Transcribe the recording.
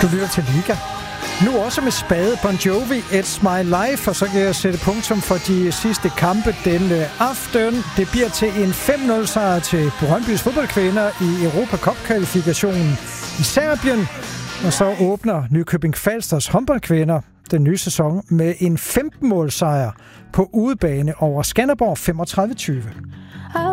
Du lytter til Liga. Nu også med Spade, Bon Jovi, It's My Life, og så kan jeg sætte punktum for de sidste kampe denne aften. Det bliver til en 5-0 sejr til Brøndbys fodboldkvinder i Europa Cup-kvalifikationen i Serbien. Og så åbner Nykøbing Falsters håndboldkvinder den nye sæson med en 15-måls sejr på udebane over Skanderborg 35-20.